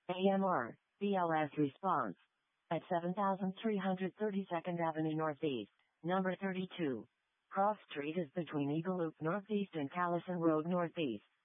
AMR, BLS response. At 7332nd Avenue Northeast, number 32. Cross Street is between Eagle Loop Northeast and Callison Road Northeast.